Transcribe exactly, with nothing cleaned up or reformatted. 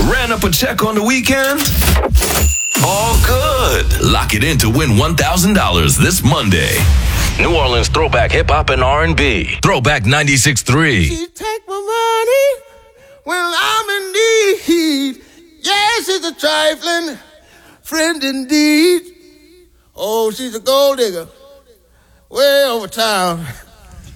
Ran up a check on the weekend? All good. Lock it in to win one thousand dollars this Monday. New Orleans Throwback Hip Hop and R and B. Throwback ninety-six point three. She take my money when I'm in need. Yes, she's a trifling friend indeed. Oh, she's a gold digger way over town.